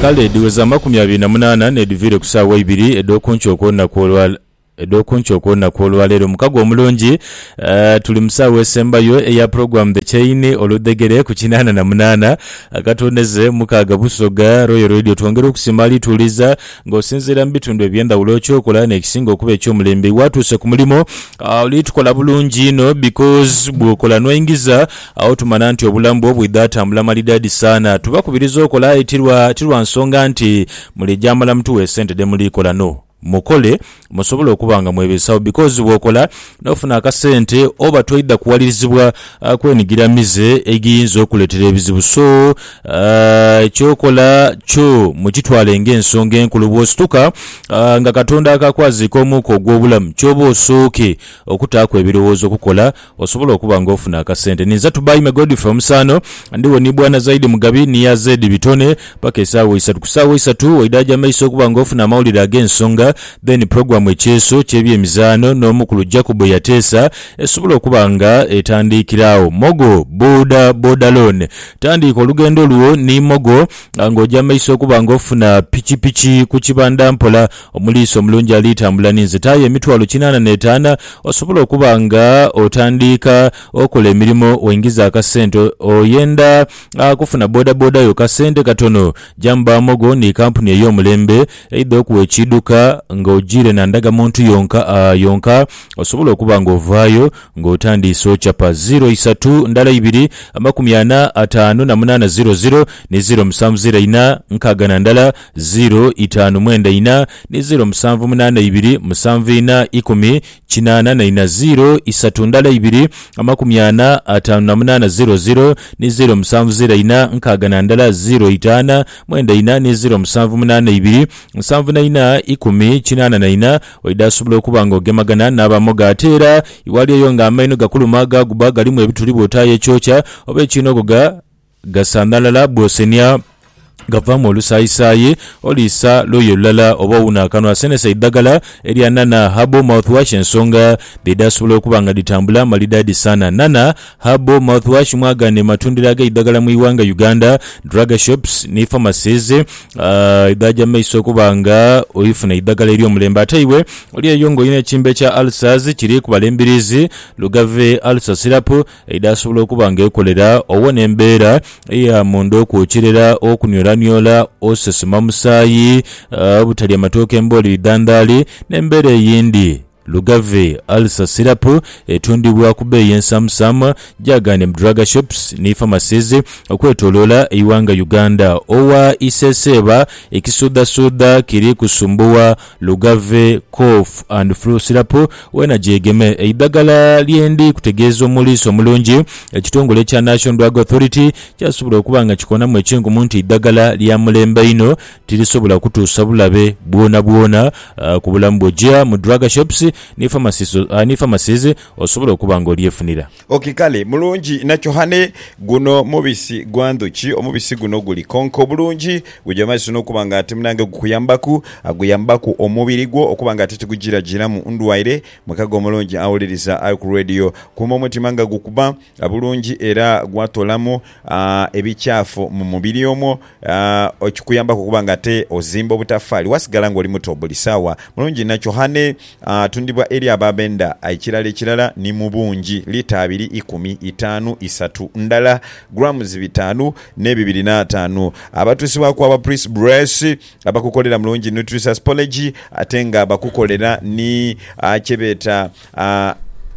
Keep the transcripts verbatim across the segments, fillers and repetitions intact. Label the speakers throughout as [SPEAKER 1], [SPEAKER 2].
[SPEAKER 1] kale diweza makumi abiri na munana nedivire kusaawa ibiri edokunchoko na kwolwala edokunchoko na kwolwalero mukago omulungi uh, tuli musawe sembayo eya program the chain oludegere ku kinana na munana akatondeze mukaga busoga Royal Radio twongera okusimali tuliza ng'osinzira mbitundu ebyenda ulocho kola nekisingo okuba ekyomulembe watuse ku mulimo uh, oli tukola bulungi no because bwokola noingiza aho tumana nti obulambo bwidata mulamalidadi sana tubakubiriza okola etirwa tirwa nsonga nti mulijamala mtu wesente de mulikola no mukole musobola okubanga mwebesawo because bwokola nofuna akasente oba twidda kuwalirizibwa uh, kwenigiramize egiyinza okuletera ebizibu so uh, kyokola kyo mukitwale ng'ensonga enkulu bwosituka uh, nga katonda akakwazika omuko ogw'obulamu kyoba osooke okutaako ebirowoozo okukola osobola okubanga ofuna akasente ninza tubayi megodi from sano ndiwo ni bwana zaidi mugabi ni ya zedi bitone paka esaawa isatu kusaawa isatu waidaja maiso okubanga ofuna amawulire ag'ensonga then program ekyeso ky'ebyemizano n'omukulu Jacob yatesa esobola okubanga etandikirawo mogo boda bodalone tandika olugendo luwo ni mogo ng'ojja maiso okubanga ofuna pichi pichi ku kibanda mpola omuliiso omulungi alitambula ninze tayo emitwalo kinana n'etaana osobola okubanga otandika okola emirimu wengiza akasente oyenda kufuna boda boda yo kasente katono jamba mogo ni kampuni ey'omulembe eidde okuwa ekiduka ng'ojire na ndaga muntu yonka uh, yonka osobola okubanga ovaayo ng'otandisa ochapa zero isatu ndala ibiri amakumi ana ataano na munana zero zero ne zero musanvu zero ina nkaga na ndala zero itaano mwenda ina ne zero musanvu munana ibiri musanvu ina ikumi kinana na ina zero isatu ndala ibiri amakumi ana ataano na munana zero zero ne zero musanvu zero ina nkaga na ndala zero itaana mwenda ina ne zero musanvu munana ibiri musanvu na ina ikumi kinana na ina oida asobola okubanga ogemagana n'abamoga ateera iwaliyo nga amaino gakulumaga guba galimu ebituli bwotayo ekyokya oba ekinogo ga gasandalala bwosenia gavamu olusayisayi olisa loyo lala oba una kanwa senesa iddagala erya nana habo mouthwash ensonga lidasobola okubanga litambula malidadi sana nana habo mouthwash mwagane matundira ga iddagala mu iwanga Uganda drug shops ni pharmacies uh, idaja maiso okubanga oyifuna iddagala eryo mulembe ataiwe oli eyongo ine chimbe cha ulcers kiri ku balembirizi lugave ulcer syrup idasobola okubanga ekolera owone embeera eya mondo okuchirera okunyola nyola osesema musayi uh, butali amatoke mboli bidandali n'embere yindi lugave ulcer syrup etundibwa ku bei ensamusama jagane drug shops ni pharmacies okwetolola iwanga Uganda owa iseseba ekisuda suda kiri kusumbuwa lugave cough and flu syrup wena jegeme eidagala lyendi kutegeeza omuliiso omulungi ekitongole kya National Drug Authority kyasobola okubanga kikona mu ekingu munti idagala lya mulembe ino tirisobola kutuusa bulabe bwona bwona uh, ku bulamu bwojja mu drug shops ni pharmacies uh, ni pharmacies osobola okubanga olyefunira
[SPEAKER 2] okay kale mulungi nakyo hane guno mubisi gwanduki omubisi guno guli konko bulungi gujamaiso n'okubanga ati munange gukuyambaku aguyambaku omubiri gwo okubanga ati tugugira giramu ndwaire mukago mulungi awuliriza Alku Radio kuma omutimanga gukuba abulungi era gwatolamu uh, ebikyafu mu mubiri omwo uh, okikuyambaku okubanga ate ozimba obutafali wasigala ng'oli muto bulisawa mulungi nakyo hane uh, tundibwa eri ababenda ekirala ekirala ni mubungi lita abiri ikumi itaano isatu ndala grams bitano ne bibiri na ataano abatusibwa kwa aba Priest Brace abakukolera mulungi nutritious apology atenga abakukolera ni achebeta uh,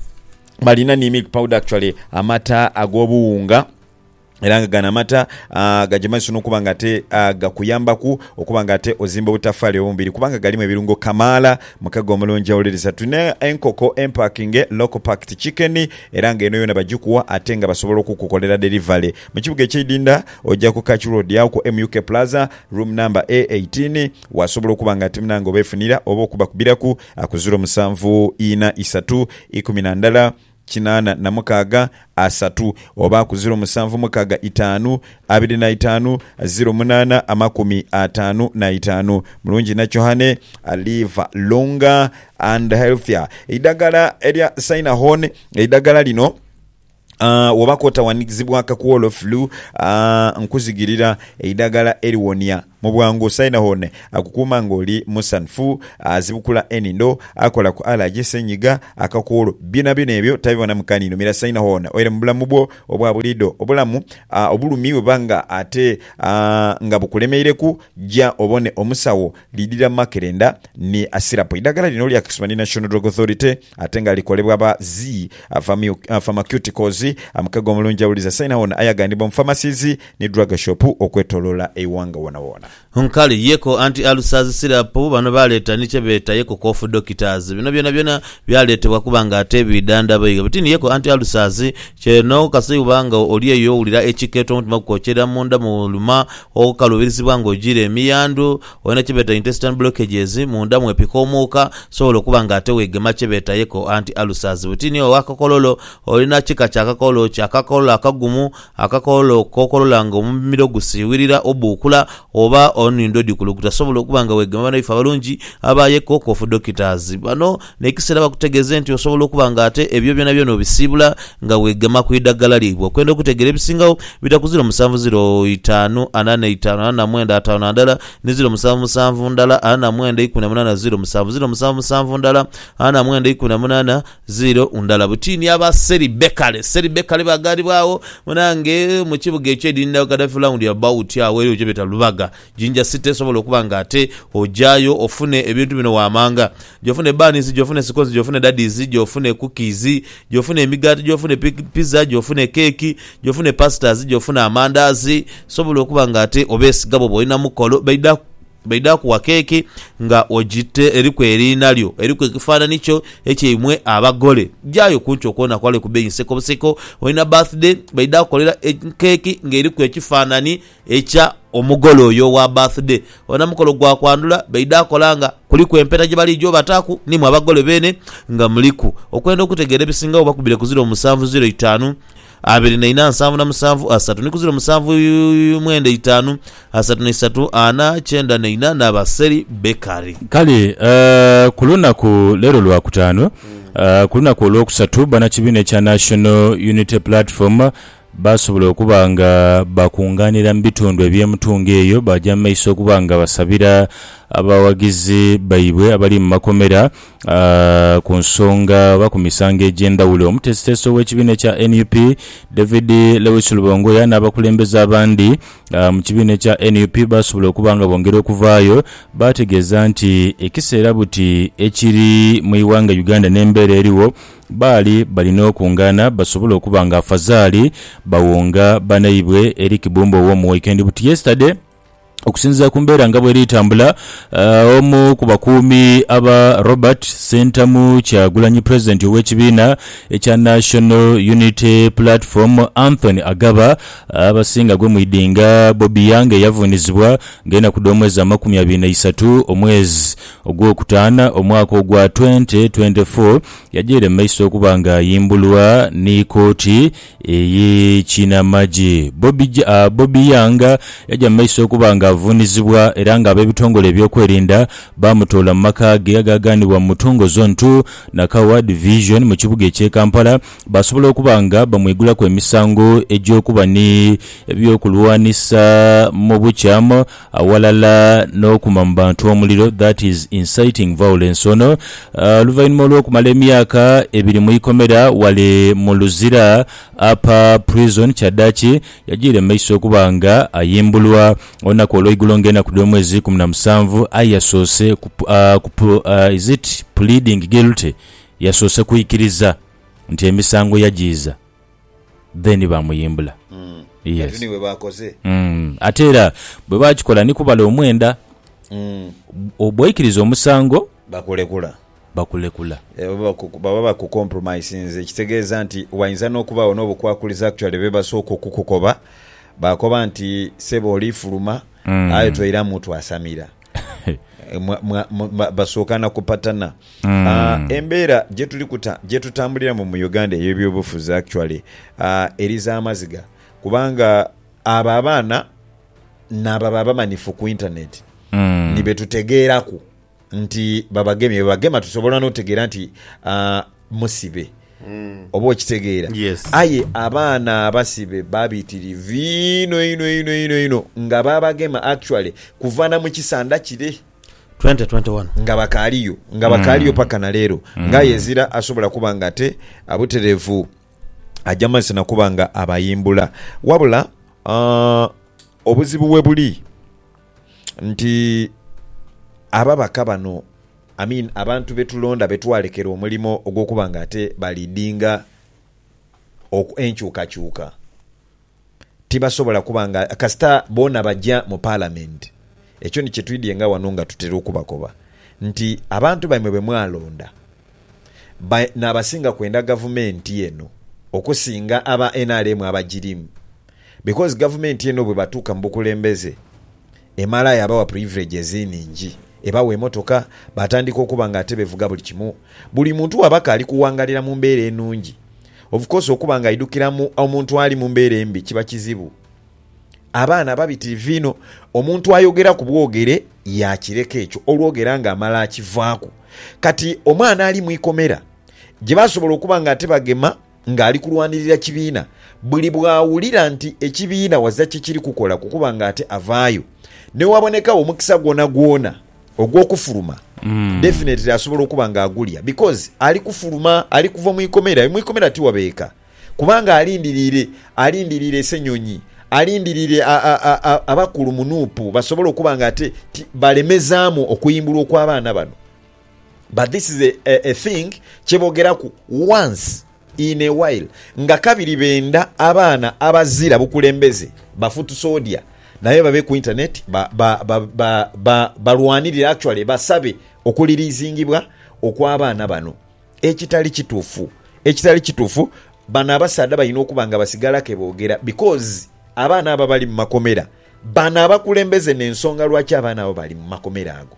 [SPEAKER 2] malina ni milk powder actually amata agobuwunga era gana mata uh, gajimaiso n'okubanga ate uh, gakuyambaku okubanga ate ozimba obutafali obumbiri kubanga galimu ebirungo kamala mukago omulungi awuliriza tune enkoko empacking local packed chicken era ng'eno yona bagikuwa ate nga basobola okukukolera delivery mu kibuga eky'Idinda ojja ku Catch Road yawo ku M U K Plaza room number A eighteen wasobola okubanga ate munango befunira oba okubakubiraku akuziro musanvu ina isatu ikumi na ndala kinana na mukaga asatu oba ku zero musanvu mukaga itaanu abiri na itaanu zero munana amakumi ataano na itaano mulungi nakyo hane live longer and healthier idagala erya Sinahone idagala lino Uh, wabakota wanigizibwa akakuolo flu uh, nkuzigirira eidagala eriwonia mu bwangu saina hone akukuma ngoli musanfu azibukula enindo akola ku alaji senyiga akakulu bina bina ebyo tabibona mukanino mira saina hone oire mubulamu bwo obwa bulido obulamu uh, obulumiwe banga ate uh, nga bukulemeireku ja obone omusawo lidira makerenda ni asirapo idagala lino lya Kiswahili National Drug Authority atenga likolebwa ba Z afami uh, pharmaceuticals amkago mulunja uliza saina hone ayagandibwa mu pharmacies ni drug shop okwetolola ewanga wona wona
[SPEAKER 3] Nkali yeko anti ulcers syrup bano baleta niche beta yeko cough doctors bino byona byona byaletebwa kubanga ate bidanda bayiga bitini yeko anti ulcers cheno kasi ubanga oliye yo ulira echiketo ntuma kukochera munda mu luma okalubirizibwa ngo jire emiyandu ona chebeta intestinal blockages munda mu epikomoka so kubanga ate wegema chebeta yeko anti ulcers bitini wakakololo olina chika chakakolo chakakolo akagumu akakolo kokolola ngo mumiro gusiwirira obukula oba onindo dikulukuta sobola okubanga wegema bana ifa balungi abaye koko fu doctors bano nekisera bakutegeze nti osobola okubanga ate ebyo byona byo no bisibula nga wegema kuidagala libwo kwenda okutegera ebisingawo bitakuzira musanvu ziro itaano anane itaano ana mwenda ataano ndala ni ziro musanvu musanvu ndala ana mwenda ikumi na munana ziro musanvu ziro musanvu musanvu ndala ana mwenda ikumi na munana ziro ndala butini aba seri bekale seri bekale bagari bawo munange mu kibuga ekyedinda Gaddafi round ya about ya weri ojebeta lubaga jinja site sobola okubanga ate ojayo ofune ebintu bino wamanga jofune banis jofune sikozi jofune daddies jofune cookies jofune emigati jofune pizza jofune keki jofune pastas jofune amandazi sobola okubanga ate obesi gabo boina mukolo baida baida kuwa keki nga ojite eriko erinalyo eriko ekifana nicho ekyimwe abagole jayo kuncho kuona kwale kubeyi seko seko oina birthday baida kolera keki nga eriko ekifanani echa omugolo oyo wa birthday ona mukolo gwa kwandula baida kolanga kuliko empeta gibali jo bataku ni mwabagole bene nga muliku okwenda okutegera bisinga obakubire kuzira omusanvu ziro itaano abiri na ina nsanvu na musanvu asatu ni kuzira musanvu mwenda itaano asatu na isatu ana chenda na ina na baseri bekari
[SPEAKER 1] kale uh, kuluna ku lero lwa kutano uh, kuluna ku lwokusatu bana kibine kya National Unity Platform basobola okubanga bakunganira mbitundu ebyemutunga eyo bajja maiso okubanga basabira abawagizi bayibwe abali mu makomera uh, ku nsonga bakumisanga egyendawulo omutesiteso w'ekibiina kya N U P David Lewis Lubongo yana abakulembeza abandi uh, mu kibiina kya N U P basobola okubanga bongera okuvaayo bategeeza nti ekiseera buti ekiri mu iwanga Uganda n'embeera eriwo bali balina okungana basobola okubanga afazaali bawonga banayibwe eri kibumba ow'omu weekend buti yesterday okusinza kumbeera nga bwe litambula uh, omu ku bakuumi aba Robert Sentamu Kyagulanyi president w'ekibiina ekya National Unity Platform Anthony Agaba abasinga uh, gwe mwidinga Bobby Yange yavunizibwa ngena ku omwezi amakumi abiri na isatu omwezi ogwokutaana omwaka ogwa twenty twenty-four yajere maiso okubanga yimbulwa ni kooti ey'Kinamaji Bobby uh, Bobby Yange yaja maiso okubanga avunizibwa era nga ab'ebitongole ebyokwerinda bamutola mu maka ge agaganibwa mu mutungo zone two na Kawa division mu kibuga eky'e Kampala basobola okubanga bamwegula ku emisango egy'okuba ni ebyokulwanisa mu bukyamu awalala n'okuma mu bantu omuliro that is inciting violence ono uh, luvaanyuma olw'okumala emyaka ebiri mu ikomera wale mu Luzira Upper Prison Kyaddaaki yagiire maiso okubanga ayimbulwa onako olw'eigulo ngenda ku omwezi kumi na musanvu ayasoose uh, uh, is it pleading guilty yasoose kuyikiriza nti emisango yagiiza then bamuyimbula
[SPEAKER 2] mm.
[SPEAKER 1] yes
[SPEAKER 2] niwe bakoze
[SPEAKER 1] mm. ate era bwe bakikola ni kubala omwenda mm. obwekiriza omusango
[SPEAKER 2] bakulekula
[SPEAKER 1] bakulekula
[SPEAKER 2] baba baku compromise nze kitegeeza nti wayinza n'okubaawo n'obukwakuliza actually bebasooka okukukoba bakoba nti sebo olifuluma mm. ayo toira muntu asamira basookana kupatana mm. uh, embeera gye tuli kuta gye tutambulira mu Uganda ey'ebyobufuzi actually uh, eriza amaziga kubanga abo abaana n'abo babamanifu ku internet mm. nibe tutegeeraku nti babagemye babagema tusobola n'otegeera nti uh, musibe mm. oba okitegeera
[SPEAKER 3] yes.
[SPEAKER 2] aye abaana abasibe babitirivu ino ino ino ino ino nga babagema actually kuvana mu kisanda kire
[SPEAKER 3] twenty twenty-one
[SPEAKER 2] nga bakaliyo nga bakaliyo mm. paka na leero mm. nga yezira asobola kuba nga te abuterevu ajamasi na kuba nga abayimbula wabula uh, obuzibu bwe buli nti ababaka bano I mean abantu betulonda betwalekera omulimo ogwokuba nga ate balidinga enkyukakyuka tibasobola kuba nga kasita bona bajja mu parliament ekyo ni kyetwidye nga wano nga tutera okubakoba nti abantu baimwe bwe mwalonda n'abasinga kwenda gavumenti eno okusinga aba N R M abagirimu because gavumenti eno bwe batuuka mu bukulembeze emala yabawa privileges eningi ebawe emotoka batandika okuba nga ate bevuga buli kimu buli muntu wabaka ali kuwangalira mu mbeera ennungi of course okuba nga idukiramu omuntu ali mu mbeera embi kiba kizibu abaana babitirivu ino omuntu ayogera ku bwogere yakireka ekyo olwogera nga amala akivaako kati omwana ali mu ikomera gye basobola okuba nga ate bagema ng'ali kulwanirira kibiina buli bwawulira nti ekibiina wazza kikiri kukola kukuba nga ate avaayo ne waboneka omukisa gwona gwona ogw'okufuluma mm. definitely asobola okuba nga agulya because ali kufuluma ali kuva mu ikomera mu ikomera tiwabeeka kubanga alindirire alindirire senyonyi alindirire abakulu munuupu basobola okuba nga ate balemezaamu okuyimbulwa okw'abaana bano but this is a, a, a thing kyebogeraku once in a while nga kabiri benda abaana abazira bukulembeze bafutu sodia naye babe ku internet ba ba ba ba, ba balwanirira actually basabe okuliriizingibwa okw'abaana bano ekitali kituufu ekitali kituufu bana abasada bayina okuba nga basigala keboogera because abaana aba bali mu makomera bana abakulembeze n'ensonga lwaki abaana abo bali mu makomera ago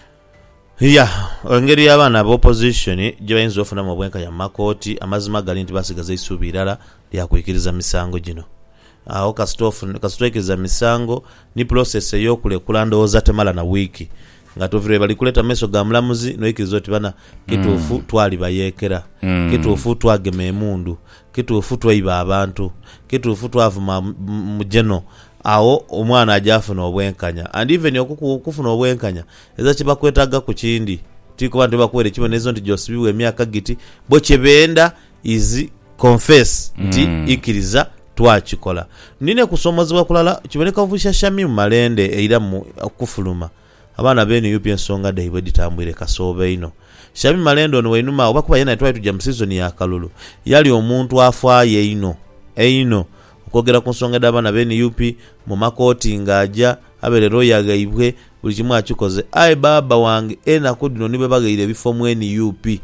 [SPEAKER 3] ya engeri y'abaana aba opposition gye bayinza ofunamu obwenkanya mu makooti amazima gali nti basigaza isuubi irala lyakwikiriza misango gino awo kasitwekiriza misango ni process ey'okulekula ndowooza temala na wiiki nga tovire bali kuleta meso ga mulamuzi noikiriza oti bana kituufu mm. twali bayeekera mm. kituufu twagema emundu kituufu twayiba abantu kituufu twavuma mujeno awo omwana ajafuna obwenkanya and even okufuna obwenkanya eza kibakwetaga ku kindi tiko bantu bakwere kibonezo nti josibiwe emyaka giti bo kyebenda is confess nti mm. ikiriza twakikola nine kusomozebwa kulala kiboneka ovusha shami mu malende eira mu kufuluma abaana bene U P ensonga daibwe ditambwire kasoobe ino shami malende ono wainuma oba kuba yena twali tujja mu season ya kalulu yali omuntu afaaye ino eino okogera ku nsonga d'abaana bene U P mu makooti ng'ajja abere roya gaibwe buli kimu akikoze ai baba wange ena kudino nibe bagayire bifo mu N U P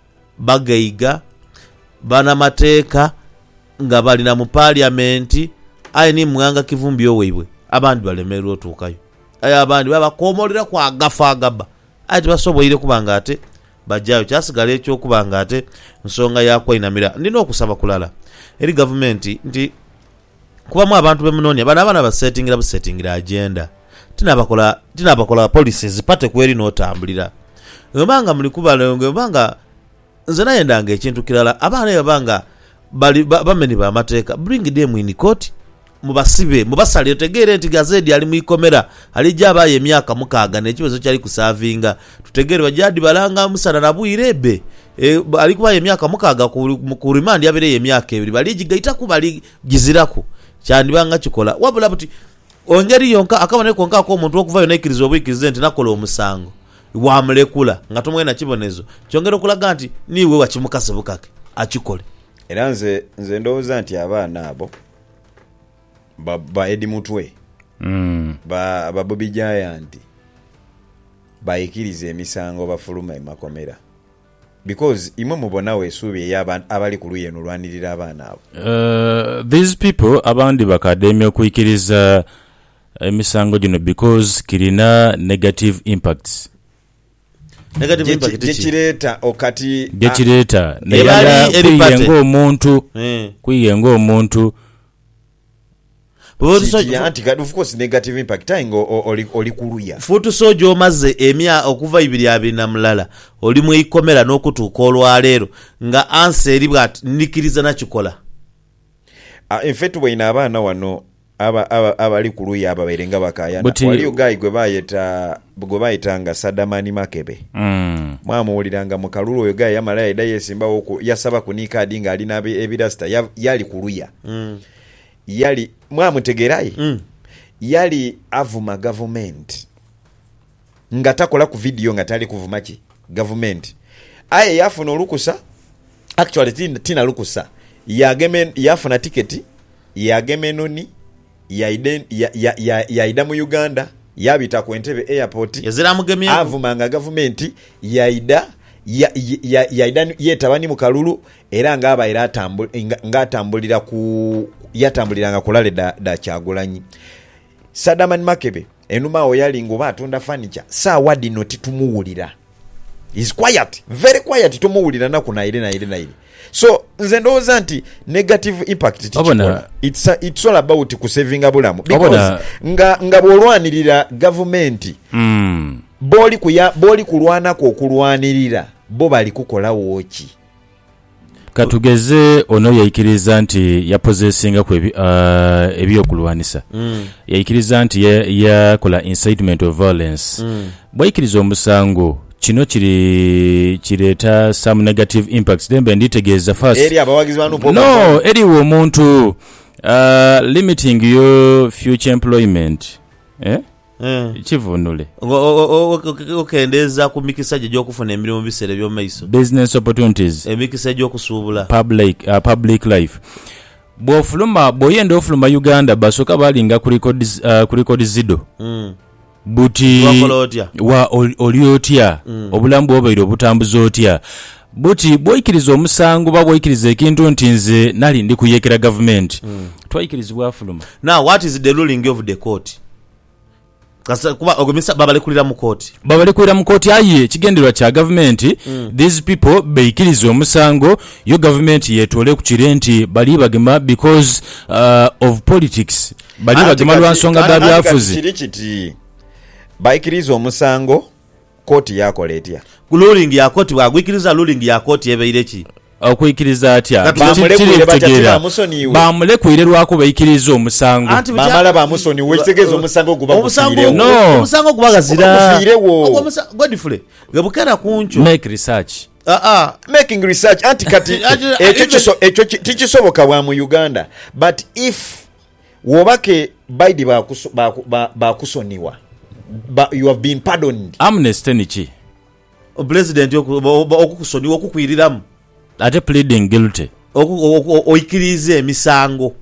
[SPEAKER 3] bagayiga bana mateeka nga bali na mu parliament ai ni mwanga kivumbi oweibwe abandi balemerwa otuukayo ai abandi baba komolera kwa gafa agaba ati basoboyire kubanga ate bajayo kyasigala ekyo kubanga ate nsonga yakwa inamira ndino okusaba kulala eri government nti kubamu abantu bemunonya bana abana basettingira busettingira agenda tinabakola tinabakola policies pate kweri notambulira ngabanga muli kubala ngabanga nze nayendanga ekintu kirala abaana yabanga bali bameni ba mateeka bring them in court mubasibe mubasali otegere nti gazeti ali mu ikomera alijja abaye emyaka mukaaga n'ekibazo kyali kusavinga tutegere bajadi balanga musana nabuyirebe e, ali kubaye emyaka mukaaga ku remand yabere emyaka ebiri baligigaita ku bali giziraku kyandibanga kikola wabula buti ongeri yonka akabone konka ko omuntu okuvayo n'ekirizo obwikirize nti nakola omusango wamulekula nga tumwe na kibonezo kyongera okulaga nti niwe wakimukase bukake akikole
[SPEAKER 2] era nze nze ndowooza nti abaana abo ba, ba Edi Mutwe mm. ba, ba Bobby Giant bayikiriza emisango bafuluma emakomera because imwe mubona wesubi ey'abantu abali ku luye nolwanirira abaana abo
[SPEAKER 1] uh, these people abandi bakademia okuyikiriza emisango gino because kirina negative impacts
[SPEAKER 3] negative impact
[SPEAKER 2] gekireta okati
[SPEAKER 1] gekireta neyala kuyenga omuntu kuyenga omuntu
[SPEAKER 2] anti of course negative impact ngo oli oli kuluya
[SPEAKER 3] futu sojo omaze emya okuva ibiri abiri na mulala oli mu ikomera n'okutuuka olwaleero nga anseri bwat nikiriza nakikola
[SPEAKER 2] uh, in fact we ina abaana wano aba aba abali kuluya ababerenga bakayana wali ugayi gwe bayeta gwe bayitanga Sadamani Makebe
[SPEAKER 1] mm.
[SPEAKER 2] mwamuwuliranga mu kalulu oyo gayi yamala yada yesimba oku yasaba kunika adinga ali na ebidasta ya, yali kuluya
[SPEAKER 3] mm.
[SPEAKER 2] yali mwamutegerayi
[SPEAKER 3] mm.
[SPEAKER 2] yali avuma government nga takola ku video nga tali kuvuma ki government aye yafuna olukusa actually tina, tina lukusa yagemen yafuna tiketi yagemenoni yaiden ya ya ya, ya ida mu Uganda yabita ku Entebbe airport
[SPEAKER 3] yazira mugemye
[SPEAKER 2] avuma nga government yaida ya ya yaida yetabani mu kalulu era nga aba era tambul nga atambulira ku yatambuliranga kulale da, da Kyagulanyi Sadamani Makebe enuma oyali ngo batunda furniture sa wadi noti tumuwulira is quiet very quiet tumuwulira na kuna ile na ile na ile so nze ndowooza nti negative impact tichikola it's a, it's all about ku saving abulamu because Obona. nga nga bolwanirira government
[SPEAKER 1] mm.
[SPEAKER 2] boli kuya boli kulwana ko kulwanirira bo bali kukola woki
[SPEAKER 1] katugeze ono yayikiriza nti yapozesinga ku uh, ebyokulwanisa
[SPEAKER 3] mm.
[SPEAKER 1] yayikiriza nti yakola ya incitement of violence
[SPEAKER 3] mm.
[SPEAKER 1] bwayikiriza omusango kino kiri kireta some negative impacts dembe nditegeeza first
[SPEAKER 2] eri abawagizi banu popo
[SPEAKER 1] no eri wo muntu uh, limiting your future employment eh
[SPEAKER 3] eh
[SPEAKER 1] chivunule
[SPEAKER 3] okendeza ku mikisa gye gyokufuna emirimu bisere byo maiso
[SPEAKER 1] business opportunities
[SPEAKER 3] emikisa gy'okusuubula
[SPEAKER 1] public uh, public life bwofuluma boyenda ofuluma Uganda basoka balinga ku record uh, ku record zido
[SPEAKER 3] mm.
[SPEAKER 1] buti wa oliotya mm. obulambu obaire obutambuza otya buti boikiriza omusango baboikiriza ekintu nti nze nali ndi kuyekera government mm. twayikirizibwa afuluma.
[SPEAKER 3] Now what is the ruling of the court? Kasa kuba ogomisa babalekulira mu court
[SPEAKER 1] babalekulira mu court aye kigenderwa kya government mm. these people beikiriza omusango yo government yetole ku kirenti bali bagema because uh, of politics bali bagema lwansonga da byafuzi
[SPEAKER 2] kirikiti baikiriza omusango court yakoletya
[SPEAKER 3] ruling ya court bwagwikiriza ruling ya court yebeire ki
[SPEAKER 1] okwikiriza atya
[SPEAKER 2] bamulekule batatira musoni
[SPEAKER 1] bamulekule lwako bayikiriza omusango
[SPEAKER 2] bamala ba musoni wekitegeza omusango guba
[SPEAKER 3] omusango no omusango gubagazira omusango godifule gabukera kuncho
[SPEAKER 1] make research
[SPEAKER 2] ah ah making research anti kati ekyo kiso ekyo tikisoboka bwa mu Uganda but if wobake baidi ba ba ba kusoniwa you have been pardoned
[SPEAKER 1] amnesty nichi
[SPEAKER 3] president okukusoniwa okukwiriramu
[SPEAKER 1] ate pleading guilty
[SPEAKER 3] oikirize emisango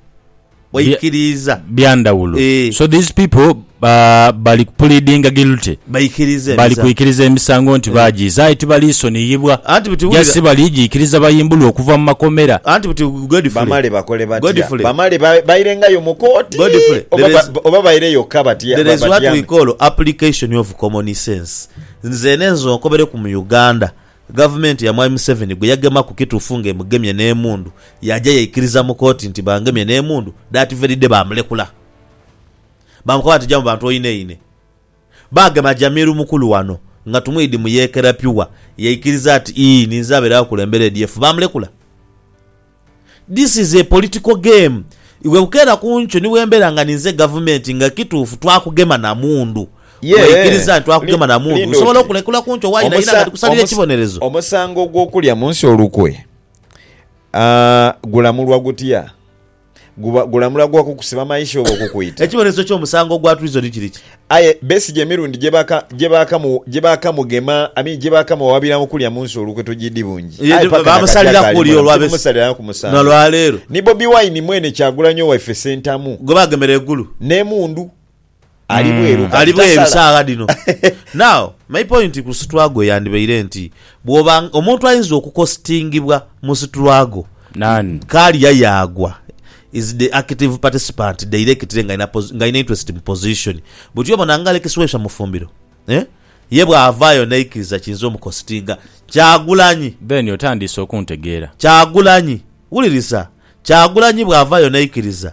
[SPEAKER 3] oikiriza
[SPEAKER 1] byandawulo
[SPEAKER 3] e.
[SPEAKER 1] So these people uh, bali pleading guilty
[SPEAKER 3] baikirize
[SPEAKER 1] bali kuikiriza emisango nti bajiza iti bali soniyibwa yasi bali jikiriza bayimbulu okuva mu makomera
[SPEAKER 3] anti buti godfrey
[SPEAKER 2] bamale bakole batya bamale bairenga yo mukoti oba baire yo kabati ya
[SPEAKER 3] there is what we call application of common sense nzenenzo okobere ku Uganda government ya Mwai Museveni gwe yagema ku kitufunge mugemye n'emundu yaje yikiriza mu court nti bangemye n'emundu that very day bamulekula bamukoba ati jambo bantu oyine ine bagema Jamiru mukulu wano nga tumwidi muyekera pyuwa yikiriza ati ii ninzabera kulembere D F bamulekula. This is a political game iwe ukera kuncho ni wembera nga ninze government nga kitufu twakugema na mundu yekiriza yeah, twakugema na mundu sobola okulekula kuncho wayi na ina kusalira kibonerezo
[SPEAKER 2] omusango gwokulya munsi olukwe ah uh, gulamulwa gutya gulamulwa gwa kukusiba maisha obo kukuita
[SPEAKER 3] ekibonerezo kyo musango gwa tulizo dikiriki
[SPEAKER 2] aye besi jemirundi jebaka jebaka mu jebaka mugema ami jebaka mu wabira mukulya munsi olukwe tujidi bungi
[SPEAKER 3] aye bamusalira kuli olwabesi
[SPEAKER 2] bamusalira ku musango
[SPEAKER 3] no lwalero
[SPEAKER 2] ni Bobi Wine mwene Kyagulanyi wa F center mu
[SPEAKER 3] gobagemere egulu
[SPEAKER 2] ne mundu alibweru
[SPEAKER 3] mm. alibweru saga dino. Now my point ku struggle yandibeire nti bwoba omuntu ayinza okukostingibwa mu struggle
[SPEAKER 1] nani
[SPEAKER 3] kali yayagwa is the active participant directly nga ina nga ina interest in position but yo bonangale kiswesha mufumbiro eh yebwa avayo naikiza kinzo mu costinga Kyagulanyi
[SPEAKER 1] ben yotandise okuntegeera
[SPEAKER 3] Kyagulanyi ulirisa Kyagulanyi bwa avayo naikiriza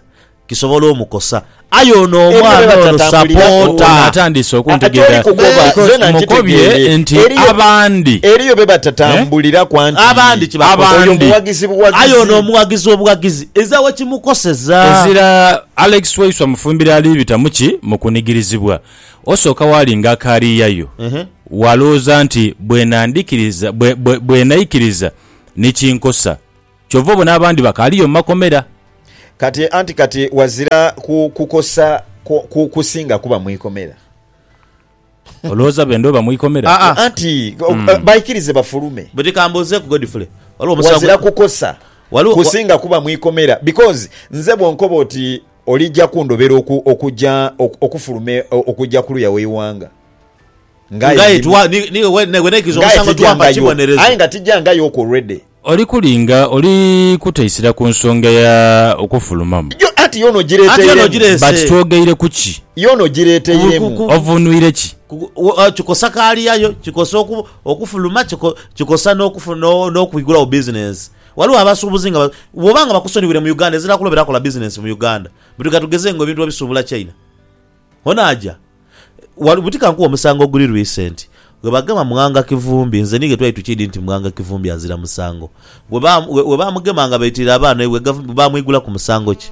[SPEAKER 3] kisobola omukosa ayono omwana ono sapota
[SPEAKER 1] atandise okuntegeera mukobye nti abandi
[SPEAKER 2] eriyo be batatambulira kwanti
[SPEAKER 3] abandi kibakobye ayono omuwagizi obuwagizi ezawe kimukoseza
[SPEAKER 1] ezira Alex Waiswa mufumbira ali bitamuki mukunigirizibwa osooka walinga kaliyayo
[SPEAKER 3] uh-huh.
[SPEAKER 1] walooza nti bwenandikiriza bwenayikiriza nikinkosa kyova bona abandi bakaliyo makomera
[SPEAKER 2] kati anti kati wazira kukosa ku, ku, kusinga kuba mwikomera
[SPEAKER 1] olooza bendo ba mwikomera
[SPEAKER 2] ah, ah. anti mm. uh, baikirize bafulume
[SPEAKER 3] budi kamboze ku Godfrey
[SPEAKER 2] wazira kukosa Walu, kusinga wa... kuba mwikomera because nze bwonkoba oti olijja kundobera oku, okujja okufulume okujja kuluya weiwanga
[SPEAKER 3] ngai tuwa ni ni wene kizo musango tuamba kibonereza
[SPEAKER 2] ayi ngatijanga yoko ready
[SPEAKER 1] oli kulinga oli kuteisira ku nsonga ya okufulumamu
[SPEAKER 2] yo ati yono girete
[SPEAKER 1] but twogeire kuki
[SPEAKER 2] yono girete yemu
[SPEAKER 1] ovunuire ki
[SPEAKER 3] kikosa kali yayo kikosa okufuluma kikosa n'okufuna n'okuyigula business waliwo abasuubuzinga bobanga bakusonibwire mu Uganda ezira kulobera kola business mu Uganda bitu tugeze ngo ebintu babisuubula China onaja wali butika nkuwa musango guli recent gwe bagema mwanga kivumbi nze nige twali tukidi nti mwanga kivumbi azira musango gwe ba we bamugema bayitira abana we government bamwigula ku musango ki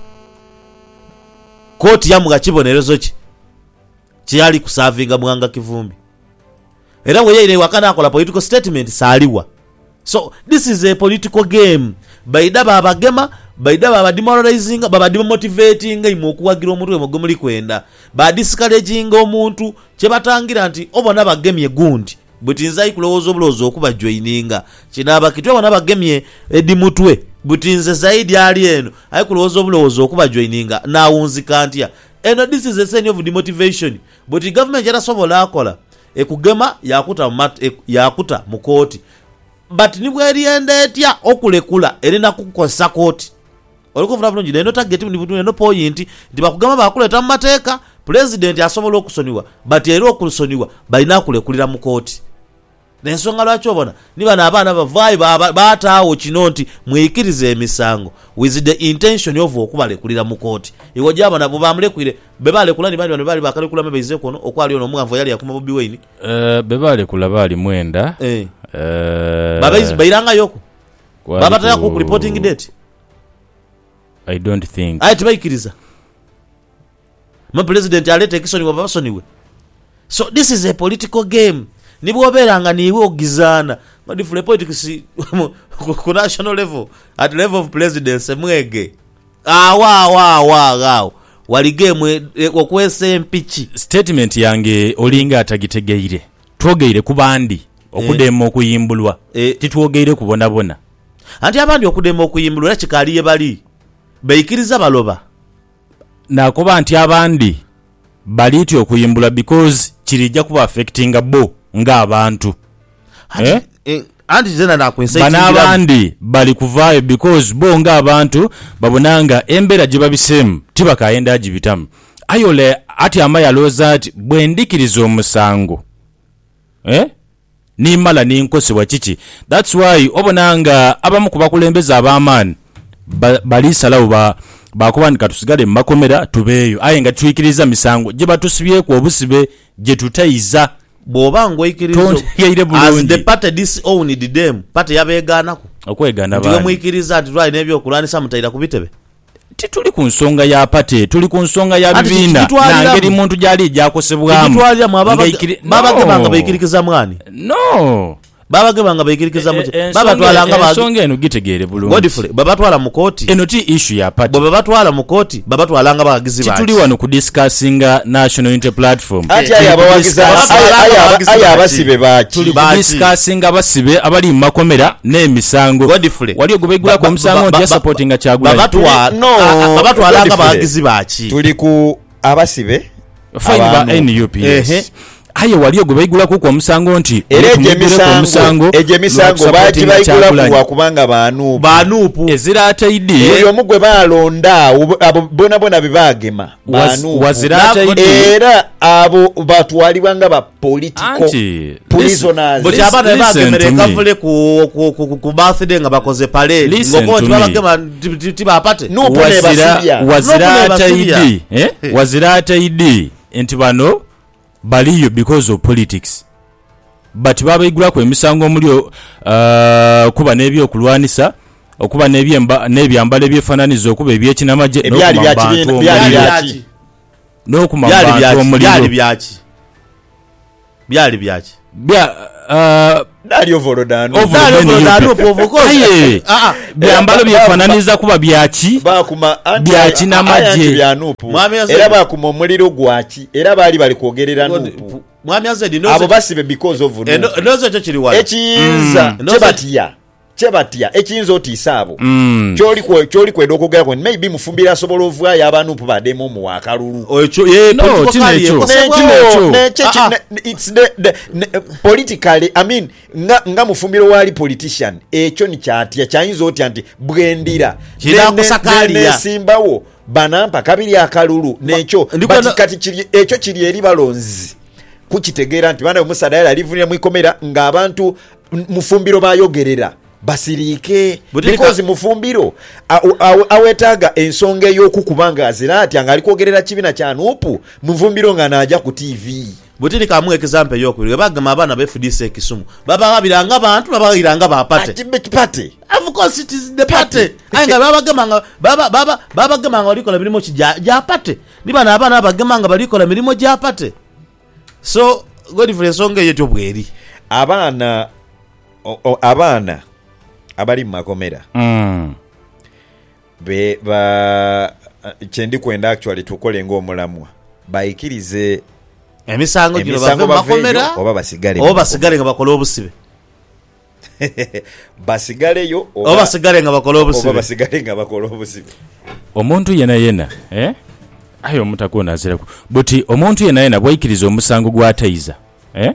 [SPEAKER 3] koti yamuga kibonerezo ki kyali kusavinga mwanga kivumbi era we yire wakana akola political statement saliwa so this is a political game baida babagema baida baba demoralizing baba demotivating imo kuwagira omuntu we mugomuli kwenda ba discouraging omuntu kye batangira nti obona bagemye gundi butinza ikulowozo bulozo okuba joininga kinaba kitwe bona bagemye edimutwe butinze zaidi ali eno ayikulowozo bulozo okuba joininga na unzika antya and this is a sign of demotivation but the government yara sobola akola ekugema yakuta mat e, yakuta mukoti but nibwe eriende etya okulekula erina kukosa koti olikuvuna bulungi neno target ni butu neno point ndi bakugama bakuleta mu mateeka president asobola okusoniwa but ero okusoniwa balina kulekulira mu koti nensonga lwaki obona niba n'abaana bavaayi baataawo kino nti mwikirize emisango with the intention of okubalekulira mu koti iwo gyaba nabo bamulekuyire bebalekula ni bali bano bali bakalekula mebeize kono okwali ono omwanvu yali yakuma Bobi Wine
[SPEAKER 1] eh bebalekula bali mwenda
[SPEAKER 3] eh eh babaizi bairanga yoko baba taya ku reporting date
[SPEAKER 1] I don't think
[SPEAKER 3] ati baikiriza ma president alete kisoni wa babasoniwe so this is a political game nibwoberanga niwe ogizana but for politics ku national level at level of presidency mwege ah wa wa wa gao wali game okwese empichi
[SPEAKER 1] statement yange olinga atagitegeire twogeire kubandi okudema eh. okuyimbulwa eh. titwogeire kubona bona
[SPEAKER 3] anti abandi okudema okuyimbulwa kikaliye bali beikiriza baloba
[SPEAKER 1] nakoba nti abandi baliti okuyimbula because kirijja kuba affecting bo nga abantu
[SPEAKER 3] eh anti zena na kuinsight
[SPEAKER 1] bana abandi bali kuvaayo because bo nga abantu babonanga embera gye babisemu tibakaenda agibitamu ayole ati amaya loza ati bwendikiriza omusango eh ni mala ni nkosi wa chichi that's why obonanga abamu kubakulembeza abamani ba, balisalawo ba bakubandika tusigale makomera tubeyo aye nga twikiriza misango gye batusibye ku obusibe gye tutayiza
[SPEAKER 3] bobango ikirizo as the party this owned them party yabeganako
[SPEAKER 1] okwegana
[SPEAKER 3] ba ndiwe mwikiriza ati twa nebyo kulanisa mutaira kubitebe
[SPEAKER 1] tituli ku nsonga ya pate tuli ku nsonga ya bibina nangeri muntu jali jakosebwamu
[SPEAKER 3] titwalya mwababa baba gebanga bayikirikiza mwani
[SPEAKER 1] no
[SPEAKER 3] baba gebanga bayikirikiza mu baba twalanga ba
[SPEAKER 1] nsonga eno gitegere bulungi
[SPEAKER 3] Godfrey baba twala mu koti
[SPEAKER 1] eno ti issue ya pate
[SPEAKER 3] baba twala mu koti baba twalanga bagizi ba
[SPEAKER 1] tituli wano ku discussinga national inter platform
[SPEAKER 2] ati aya bawagiza aya abasibe baki
[SPEAKER 1] tuli discussinga abasibe abali mu makomera n'emisango wali ogubegula ko musango nti supportinga Kyagulanyi
[SPEAKER 3] baba twala no baba twalanga bagizi baki
[SPEAKER 2] tuli ku abasibe
[SPEAKER 1] fine ba N U P S aye wali ogwe bayigulako ku omusango nti
[SPEAKER 2] era egye misango egye misango baati bayigula kuwa kubanga baanuupu
[SPEAKER 3] baanuupu
[SPEAKER 1] eziraata idi
[SPEAKER 2] eyo omugwe baalonda abo bona bona bebagema baanuupu
[SPEAKER 1] waziraata idi
[SPEAKER 2] era abo batwalibwa nga ba political prisoners
[SPEAKER 3] boti abana bagemere kavule ku ku ku birthday nga bakoze parade ngoko tibagema tibapate
[SPEAKER 1] wazira waziraata idi eh waziraata idi enti bano baliyo because of politics but babayigula ku emisango omulio uh, kuba nebyo okulwanisa okuba nebyemba nebyambale ebyefananizo okuba ebyekinamaje
[SPEAKER 2] ebyali byaki byali byaki
[SPEAKER 1] no kumamba omulio
[SPEAKER 3] byali byaki byali byaki
[SPEAKER 1] bya uh,
[SPEAKER 2] Dario Volodano
[SPEAKER 3] Volodano povokoye
[SPEAKER 1] ah byambalo byefananiza kuba byaki
[SPEAKER 2] bakuma
[SPEAKER 1] byaki namaje
[SPEAKER 2] byanupu era bakuma omuliro gwaki era bali bali kwogerera nupu
[SPEAKER 3] mwami azedi no
[SPEAKER 2] abo basibe because of
[SPEAKER 3] nupu nozo cyo kiri wala
[SPEAKER 2] ekinza chebatia chebatia ekinza otisabo kyoli kwe kyoli kwe dokogera kwe maybe mufumbira sobola ovwa yabanupu bademo mu wakalulu
[SPEAKER 3] ocho ye
[SPEAKER 1] no tinecho
[SPEAKER 2] tinecho it's the, the ne, politically I mean nga nga mufumbiro wali politician echo ni kyatia kyayinza oti anti bwendira
[SPEAKER 3] kira kusakalia
[SPEAKER 2] simbawo banampa kabiri akalulu necho kati kiri echo kiri eri balonzi kukitegera nti bana omusadala alivunira mwikomera nga abantu mufumbiro bayogerera basirike because mufumbiro awetaga ensonga ey'okukubanga azirati anga alikogerera kibina kya nupu mufumbiro nga naja ku T V
[SPEAKER 3] butini kamwe example yokubiri bagama abana be F D C Kisumu baba babiranga abantu babiranga bapate
[SPEAKER 2] atibe kipate
[SPEAKER 3] of course it is the party anga baba gamanga baba baba baba gamanga olikola mirimo kija pate nibana abana bagamanga balikola mirimo kija pate so god for ensonga yeto bweri
[SPEAKER 2] abana o, o, abana abali makomera
[SPEAKER 1] mm
[SPEAKER 2] be ba chendi kwenda actually tukole ngo omulamwa bayikirize
[SPEAKER 3] emisango gino bave makomera
[SPEAKER 2] oba basigale
[SPEAKER 3] oba basigale nga bakola obusibe
[SPEAKER 2] basigale yo
[SPEAKER 3] oba basigale nga bakola obusibe
[SPEAKER 2] oba basigale nga bakola obusibe
[SPEAKER 1] omuntu yena yena eh ayo mutakona azira buti omuntu yena yena bwayikiriza omusango gwataiza eh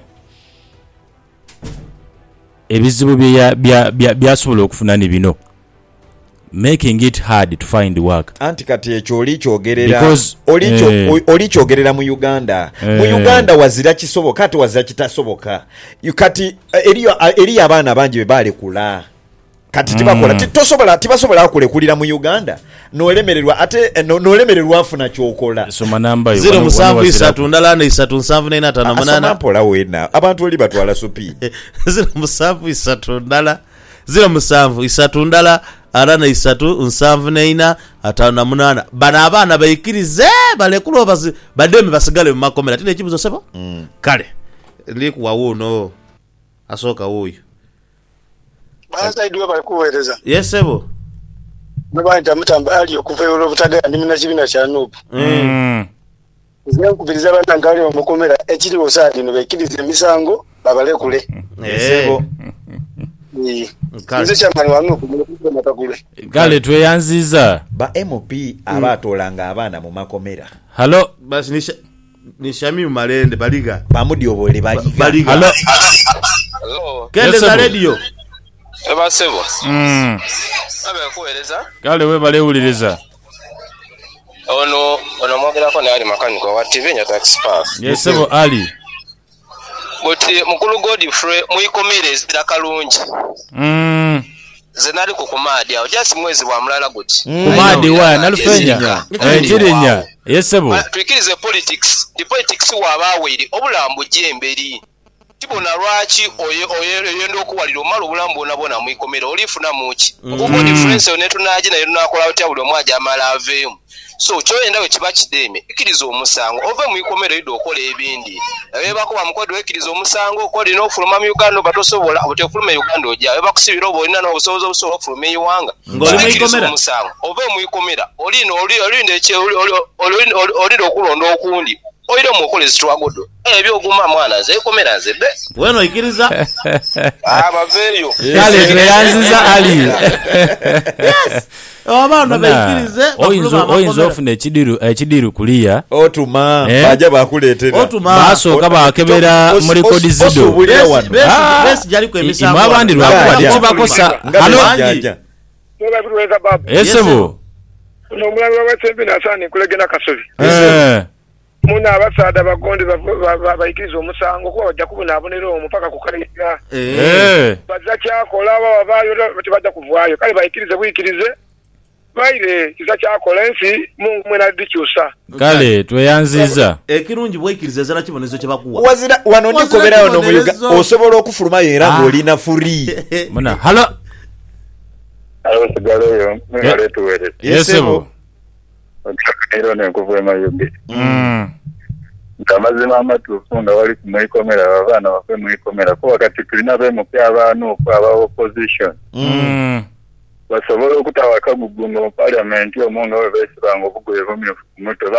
[SPEAKER 1] ebizibu bya bya byasobola okufuna ni bino making it hard to find work
[SPEAKER 2] anti kati ekyo oli kyogerera oli kyo eh, oli kyogerera mu Uganda eh, mu Uganda wazira kisoboka kati wazira kitasoboka kati eriyo eriyo abaana bangi bebale kula kati tibakola mm. tosobola tibasobola kulekulira mu Uganda nolemererwa ate nolemererwa afuna kyokola
[SPEAKER 1] soma namba
[SPEAKER 3] zero musanvu isatu ndalana isatu nsanvu nine atano munana
[SPEAKER 2] apola wena abantu oli batwala supi
[SPEAKER 3] zero musanvu isatu ndala zero musanvu isatu ndala arana isatu nsanvu nine atano munana bana abana bayikirize balekulo basi bademe basigale mu makomera tine kibuzo sebo
[SPEAKER 2] mm.
[SPEAKER 3] kale likuwa wono asoka woyo
[SPEAKER 4] basa idwe balikuwereza
[SPEAKER 3] yes sebo
[SPEAKER 4] nabanja mutamba ali okuvero butaga ndimina kibina kya nupu
[SPEAKER 1] mm
[SPEAKER 4] nze kubiriza abana ngali omukomera ekiri osali no bekirize misango babalekule
[SPEAKER 3] sebo
[SPEAKER 4] ni nze chamani wanu kumakagule
[SPEAKER 1] gale tweyanziza
[SPEAKER 2] ba M P abatolanga abana mu makomera
[SPEAKER 1] halo
[SPEAKER 3] basi nisha nishami malende baliga
[SPEAKER 2] bamudi obole baliga
[SPEAKER 1] halo
[SPEAKER 5] hello
[SPEAKER 3] kende za radio
[SPEAKER 5] eba sebo
[SPEAKER 1] mm
[SPEAKER 5] abe kueleza
[SPEAKER 1] gale we balewuliriza
[SPEAKER 5] ono ono mwogera ko nali makaniko wa T V nya taxi pass
[SPEAKER 1] yes sebo ali
[SPEAKER 5] boti mukulu Godfrey muikomire zira kalungi
[SPEAKER 1] mm
[SPEAKER 5] zenali ku kumadi aho just mwezi wa mulala guti
[SPEAKER 1] kumadi wa nalufenya ekirinya yes sebo
[SPEAKER 5] twikirize politics the politics wa bawiri obulambu jemberi tibona lwaki oye oye yendo okuwalira omalo obulambu nabona muikomere olifuna muki kuko difference onetu naji na yero nakola oti abuli omwaja amala avemu so kyoyenda we kiba kideme ikiriza omusango ove muikomere yido okola ebindi eba ko bamukodi wekiriza omusango okoli no fuluma mu Uganda batosobola ote fuluma Uganda oja eba kusibira obulina no busobozo busobola fuluma yiwanga
[SPEAKER 3] ngoli muikomera
[SPEAKER 5] omusango ove muikomera oli no oli oli ndeke oli oli oli okulonda okundi oire mukolezi twagodo ebyo oguma mwana ze komera ze be
[SPEAKER 3] bueno ikiriza
[SPEAKER 5] aba veyo
[SPEAKER 1] kale tweyanziza ali yes
[SPEAKER 3] abaana bayikirize
[SPEAKER 1] oyinza ofuna ekidiru ekidiru kuliya
[SPEAKER 2] otuma
[SPEAKER 1] Eh?
[SPEAKER 2] baja bakuleetera
[SPEAKER 3] otuma
[SPEAKER 1] basooka bakebera
[SPEAKER 2] Os-
[SPEAKER 1] mu rekodi
[SPEAKER 2] os-
[SPEAKER 1] zido
[SPEAKER 2] osuubulira wano.
[SPEAKER 1] Ah.
[SPEAKER 3] besi jaliko emisango
[SPEAKER 1] imwe abandi
[SPEAKER 2] Nga
[SPEAKER 1] lwakuba
[SPEAKER 2] alya.
[SPEAKER 1] tekibakosa
[SPEAKER 2] Nga
[SPEAKER 1] halo
[SPEAKER 2] jajja.
[SPEAKER 4] Tobabirweza baba.
[SPEAKER 1] esebo
[SPEAKER 4] No mulabi wa Sembi nasani kulegena kasobi.
[SPEAKER 1] eh
[SPEAKER 4] Muna abasaada bagonde bayikiriza omusango kuba bajja kubonabonera omupaka kukalira.
[SPEAKER 1] eh
[SPEAKER 4] Bazza kyakola baba bayo tebajja kuvaayo kale bayikirize buyikirize baire kiza kyakola ensi mungu mwena dikyusa.
[SPEAKER 1] kale tweyanziza
[SPEAKER 3] ekirungi bwekiriza zana kibonezo kye bakuwa
[SPEAKER 2] wazira wano
[SPEAKER 3] Wazira
[SPEAKER 2] ndikoberayo no muyuga
[SPEAKER 3] kibonerezo.
[SPEAKER 2] osobola okufuluma era
[SPEAKER 1] Ah.
[SPEAKER 2] ng'olina free
[SPEAKER 1] muna halo
[SPEAKER 6] alo sigaleyo mwale tuwere
[SPEAKER 1] esebo
[SPEAKER 6] ero ne kuvema yubi
[SPEAKER 1] mm
[SPEAKER 6] nkamazima amatuufu nga wali kumwikomera abaana bafe mwikomera ko wakati tulina bemupya abaana okwaba opposition
[SPEAKER 1] mm
[SPEAKER 6] basobola okutawaka gugunga mu parliament omu nga bwe beesibanga obugoye bumyufu ku mutwe